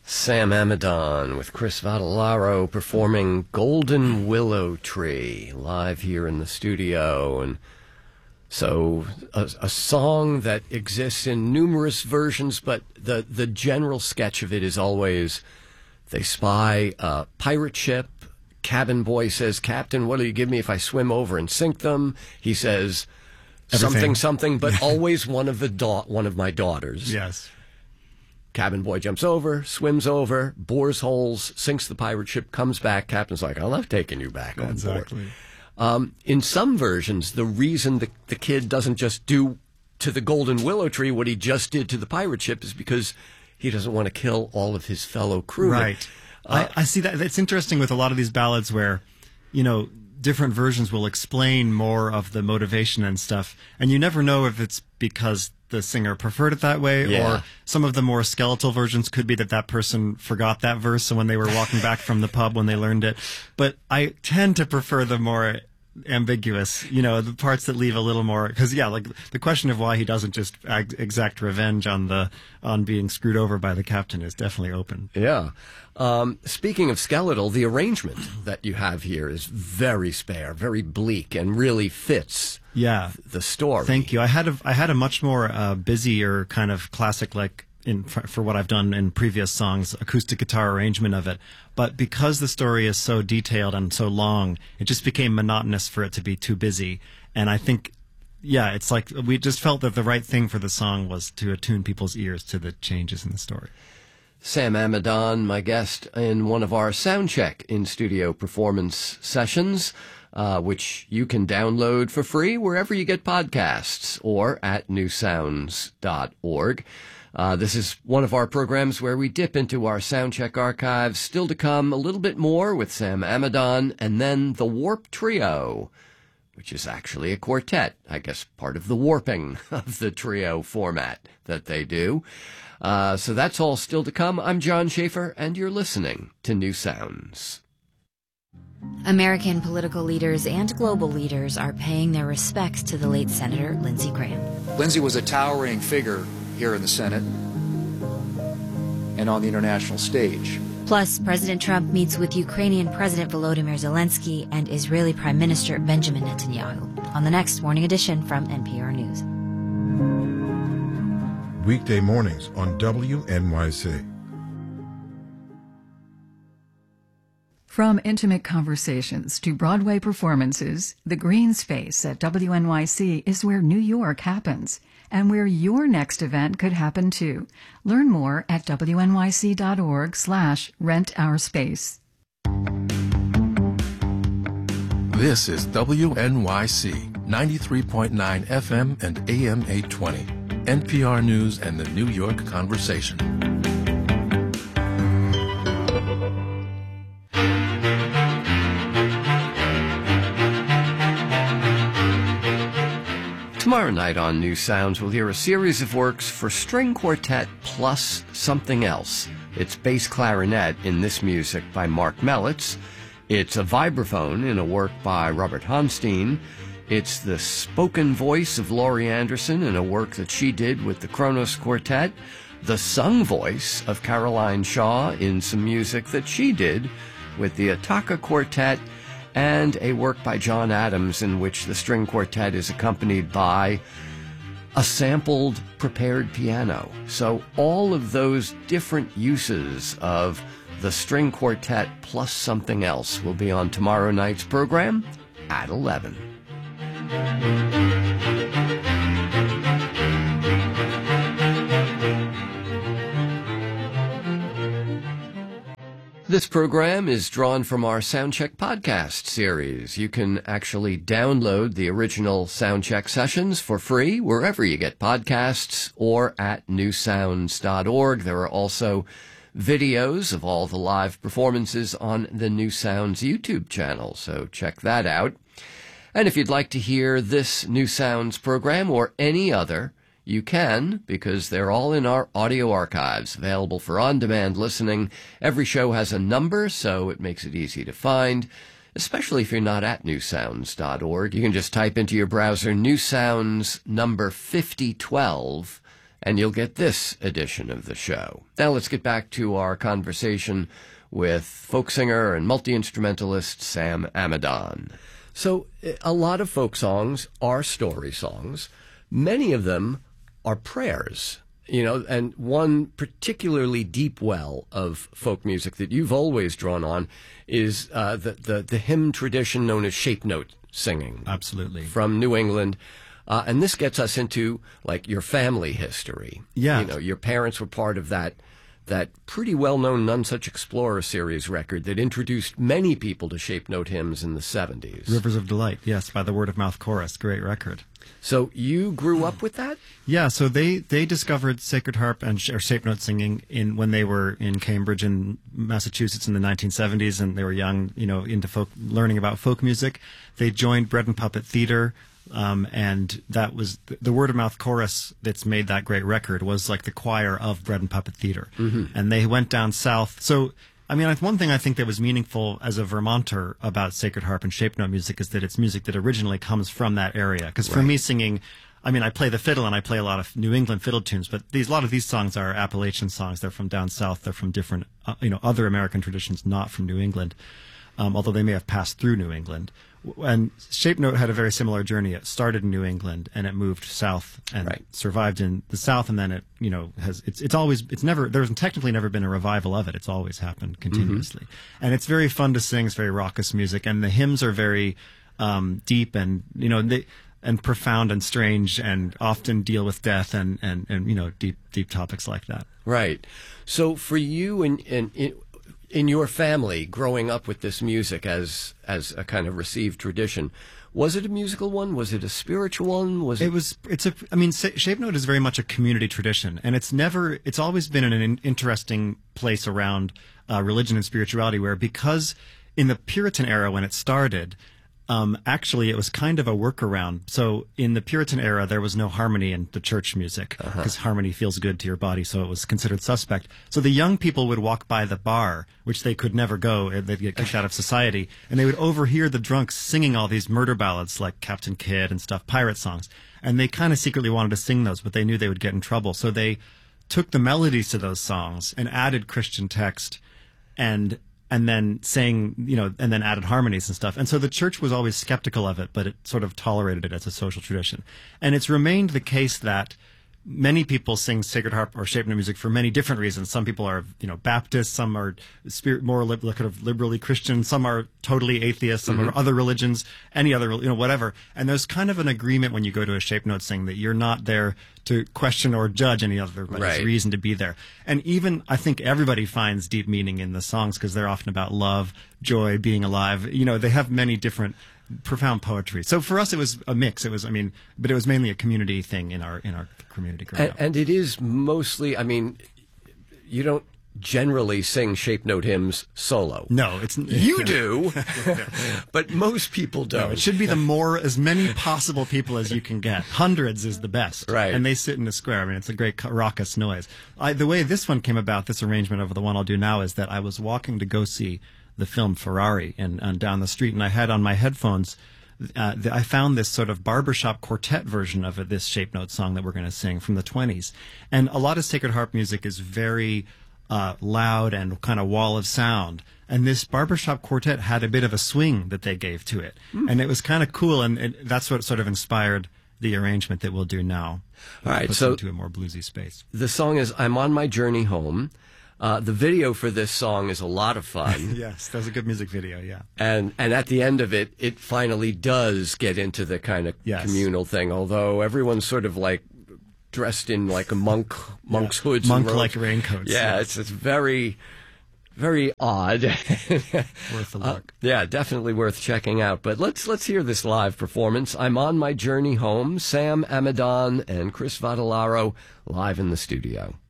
Sam Amidon with Chris Vadalaro performing Golden Willow Tree live here in the studio. And so a song that exists in numerous versions, but the general sketch of it is always they spy a pirate ship. Cabin boy says, "Captain, what'll you give me if I swim over and sink them?" He says, Everything. something, but always one of my daughters. Yes. Cabin boy jumps over, swims over, bores holes, sinks the pirate ship, comes back. Captain's like, "I'm not taking you back on board." In some versions, the reason the kid doesn't just do to the Golden Willow Tree what he just did to the pirate ship is because he doesn't want to kill all of his fellow crewmen. Right. I see that. It's interesting with a lot of these ballads where, different versions will explain more of the motivation and stuff. And you never know if it's because the singer preferred it that way, or some of the more skeletal versions could be that person forgot that verse. So when they were walking back from the pub when they learned it. But I tend to prefer the more ambiguous, the parts that leave a little more, because like the question of why he doesn't just exact revenge on being screwed over by the captain is definitely open. Yeah. Speaking of skeletal, the arrangement that you have here is very spare, very bleak, and really fits the story. Thank you. I had a much more busier kind of classic, like for what I've done in previous songs, acoustic guitar arrangement of it. But because the story is so detailed and so long, it just became monotonous for it to be too busy. And I think, it's like we just felt that the right thing for the song was to attune people's ears to the changes in the story. Sam Amidon, my guest in one of our Soundcheck in-studio performance sessions, which you can download for free wherever you get podcasts or at newsounds.org. This is one of our programs where we dip into our Soundcheck archives. Still to come, a little bit more with Sam Amidon, and then the Warp Trio, which is actually a quartet, I guess part of the warping of the trio format that they do. So that's all still to come. I'm John Schaefer, and you're listening to New Sounds. American political leaders and global leaders are paying their respects to the late Senator Lindsey Graham. Lindsey was a towering figure here in the Senate and on the international stage. Plus, President Trump meets with Ukrainian President Volodymyr Zelensky and Israeli Prime Minister Benjamin Netanyahu on the next Morning Edition from NPR News. Weekday mornings on WNYC. From intimate conversations to Broadway performances, the green space at WNYC is where New York happens, and where your next event could happen too. Learn more at wnyc.org/rentourspace. This is WNYC 93.9 FM and AM 820. NPR News and the New York Conversation. Tomorrow night on New Sounds, we'll hear a series of works for string quartet plus something else. It's bass clarinet in this music by Mark Mellitz. It's a vibraphone in a work by Robert Honstein. It's the spoken voice of Laurie Anderson in a work that she did with the Kronos Quartet. The sung voice of Caroline Shaw in some music that she did with the Ataka Quartet, and a work by John Adams in which the string quartet is accompanied by a sampled prepared piano. So all of those different uses of the string quartet plus something else will be on tomorrow night's program at 11. This program is drawn from our Soundcheck podcast series. You can actually download the original Soundcheck sessions for free wherever you get podcasts or at newsounds.org. There are also videos of all the live performances on the New Sounds YouTube channel, so check that out. And if you'd like to hear this New Sounds program or any other, you can, because they're all in our audio archives, available for on-demand listening. Every show has a number, so it makes it easy to find, especially if you're not at newsounds.org. You can just type into your browser New Sounds number 5012, and you'll get this edition of the show. Now let's get back to our conversation with folk singer and multi-instrumentalist Sam Amidon. So a lot of folk songs are story songs. Many of them are prayers, and one particularly deep well of folk music that you've always drawn on is the hymn tradition known as shape note singing. Absolutely. From New England. And this gets us into, like, your family history. Yeah. Your parents were part of that pretty well-known None Such Explorer series record that introduced many people to shape note hymns in the 70s. Rivers of Delight, yes, by the Word of Mouth Chorus. Great record. So you grew up with that? Yeah, so they discovered sacred harp or shape note singing when they were in Cambridge in Massachusetts in the 1970s, and they were young, into learning about folk music. They joined Bread and Puppet Theater, and that was the Word of Mouth Chorus that's made that great record was like the choir of Bread and Puppet Theater. Mm-hmm. And they went down south. So, one thing I think that was meaningful as a Vermonter about sacred harp and shape note music is that it's music that originally comes from that area. Because for me, singing, I play the fiddle and I play a lot of New England fiddle tunes, but a lot of these songs are Appalachian songs. They're from down south. They're from different, other American traditions, not from New England, although they may have passed through New England. And Shape Note had a very similar journey. It started in New England and it moved south and survived in the South, and then it, there's technically never been a revival of it. It's always happened continuously. Mm-hmm. And it's very fun to sing. It's very raucous music, and the hymns are very deep and and profound and strange, and often deal with death and deep topics like that. Right. So for you in your family, growing up with this music as a kind of received tradition, was it a musical one? Was it a spiritual one? Shape Note is very much a community tradition, and it's always been in an interesting place around religion and spirituality, where because in the Puritan era when it started, actually it was kind of a workaround. So in the Puritan era, there was no harmony in the church music because harmony feels good to your body, so it was considered suspect. So the young people would walk by the bar, which they could never go, they'd get kicked out of society, and they would overhear the drunks singing all these murder ballads like Captain Kidd and stuff, pirate songs. And they kind of secretly wanted to sing those, but they knew they would get in trouble. So they took the melodies to those songs and added Christian text and then sang, and then added harmonies and stuff. And so the church was always skeptical of it, but it sort of tolerated it as a social tradition. And it's remained the case that many people sing sacred harp or shape note music for many different reasons. Some people are, Baptists, some are more liberally Christian, some are totally atheist, some are other religions, any other, whatever. And there's kind of an agreement when you go to a shape note sing that you're not there to question or judge any other's reason to be there. And even, I think everybody finds deep meaning in the songs because they're often about love, joy, being alive. They have many different profound poetry. So for us, it was a mix. But it was mainly a community thing in our community growing up. And it is mostly, you don't generally sing shape note hymns solo. No, it's you do, but most people don't. No, it should be as many possible people as you can get. Hundreds is the best, right? And they sit in a square. It's a great raucous noise. The way this one came about, this arrangement of the one I'll do now, is that I was walking to go see the film Ferrari and down the street, and I had on my headphones. I found this sort of barbershop quartet version of this shape note song that we're going to sing from the 1920s, and a lot of sacred harp music is very loud and kind of wall of sound. And this barbershop quartet had a bit of a swing that they gave to it. And it was kind of cool, and that's what sort of inspired the arrangement that we'll do now. All right, so into a more bluesy space. The song is I'm on My Journey Home. The video for this song is a lot of fun. Yes, that was a good music video, yeah. And at the end of it, it finally does get into the kind of communal thing, although everyone's sort of like dressed in like a monk's hoods, monk-like raincoats. Yeah, it's very, very odd. Worth a look. Yeah, definitely worth checking out. But let's hear this live performance. I'm on My Journey Home. Sam Amidon and Chris Vadalaro live in the studio.